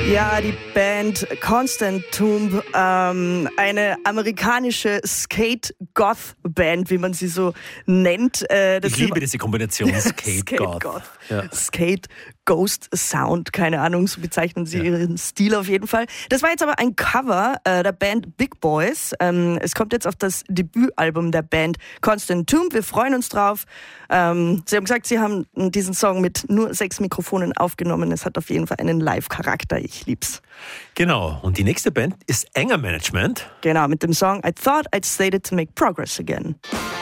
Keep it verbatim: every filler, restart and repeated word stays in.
Ja, die Band Constant Tomb, ähm, eine amerikanische Skate-Goth-Band, wie man sie so nennt. Äh, ich liebe diese Kombination Skate-Goth. Skate-Goth. Ja. Skate-Ghost-Sound, keine Ahnung, so bezeichnen sie ja. ihren Stil auf jeden Fall. Das war jetzt aber ein Cover äh, der Band Big Boys. Ähm, es kommt jetzt auf das Debütalbum der Band Constant Tomb. Wir freuen uns drauf. Ähm, sie haben gesagt, sie haben diesen Song mit nur sechs Mikrofonen aufgenommen. Es hat auf jeden Fall einen Live-Charakter. Ich lieb's. Genau. Und die nächste Band ist Anger Management. Genau, mit dem Song I Thought I'd Stated to Make Progress Again.